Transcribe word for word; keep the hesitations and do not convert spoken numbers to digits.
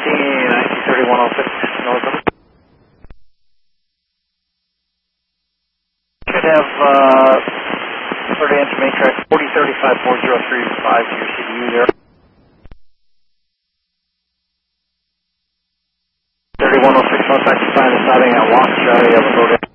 nineteen, I C thirty-one oh six, north of. Should have uh, thirty engine main track forty thirty-five four zero three five to your C D U there. thirty-one oh six, North ninety-five is starting at Walk, Charlie, have a load in.